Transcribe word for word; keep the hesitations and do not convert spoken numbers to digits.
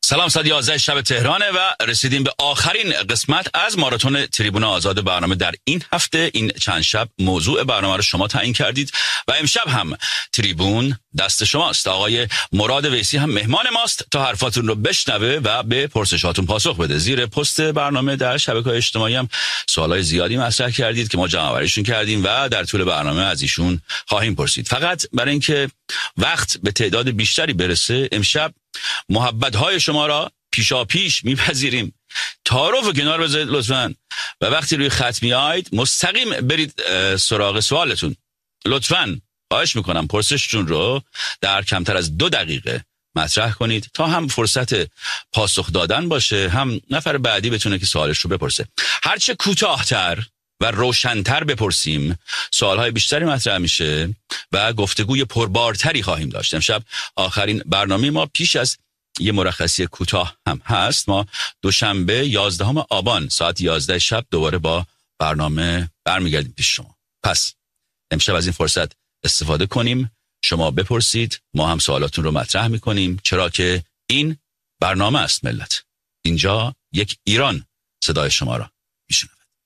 سلام، ساعت یازده شب تهرانه و رسیدیم به آخرین قسمت از ماراتون تریبون آزاد برنامه. در این هفته این چند شب موضوع برنامه رو شما تعیین کردید و امشب هم تریبون دست شماست. آقای مراد ویسی هم مهمان ماست تا حرفاتون رو بشنوه و به پرسشاتون پاسخ بده. زیر پست برنامه در شبکه‌های اجتماعی هم سوالای زیادی مطرح کردید که ما جمع‌آوریشون کردیم و در طول برنامه از ایشون خواهیم پرسید. فقط برای اینکه وقت به تعداد بیشتری برسه، امشب محبت‌های شما را پیشا پیش میپذیریم. تعارف و کنار بذارید لطفاً و وقتی روی خط میایید مستقیم برید سراغ سوالتون. لطفاً خواهش میکنم پرسشتون رو در کمتر از دو دقیقه مطرح کنید تا هم فرصت پاسخ دادن باشه، هم نفر بعدی بتونه که سوالش رو بپرسه. هرچه کوتاه‌تر و روشن‌تر بپرسیم، سوالهای بیشتری مطرح میشه و گفتگوی پربارتری خواهیم داشت. امشب آخرین برنامه ما پیش از یه مرخصی کوتاه هم هست. ما دوشنبه یازدهم آبان ساعت یازده شب دوباره با برنامه برمیگردیم پیش شما. پس امشب از این فرصت استفاده کنیم، شما بپرسید، ما هم سوالاتون رو مطرح میکنیم، چرا که این برنامه است ملت. اینجا یک ایران صدای شما را میشنوه.